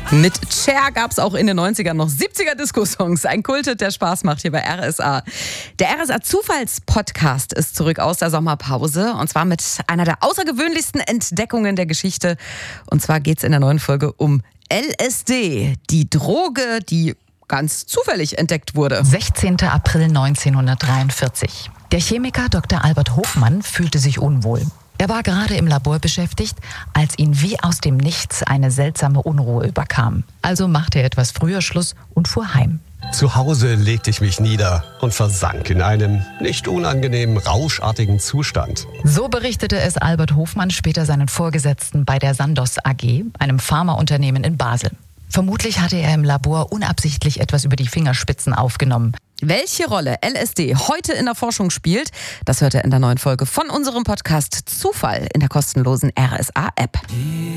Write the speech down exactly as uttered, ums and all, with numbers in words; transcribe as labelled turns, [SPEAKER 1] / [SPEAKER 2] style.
[SPEAKER 1] Mit Cher gab es auch in den neunzigern noch siebziger-Disco-Songs. Ein Kulthit, der Spaß macht hier bei R S A. Der R S A-Zufalls-Podcast ist zurück aus der Sommerpause. Und zwar mit einer der außergewöhnlichsten Entdeckungen der Geschichte. Und zwar geht es in der neuen Folge um L S D. Die Droge, die ganz zufällig entdeckt wurde.
[SPEAKER 2] sechzehnter April neunzehnhundertdreiundvierzig. Der Chemiker Doktor Albert Hofmann fühlte sich unwohl. Er war gerade im Labor beschäftigt, als ihn wie aus dem Nichts eine seltsame Unruhe überkam. Also machte er etwas früher Schluss und fuhr heim.
[SPEAKER 3] Zu Hause legte ich mich nieder und versank in einem nicht unangenehmen, rauschartigen Zustand.
[SPEAKER 2] So berichtete es Albert Hofmann später seinen Vorgesetzten bei der Sandoz A G, einem Pharmaunternehmen in Basel. Vermutlich hatte er im Labor unabsichtlich etwas über die Fingerspitzen aufgenommen.
[SPEAKER 1] Welche Rolle L S D heute in der Forschung spielt, das hört ihr in der neuen Folge von unserem Podcast Zufall in der kostenlosen R S A-App.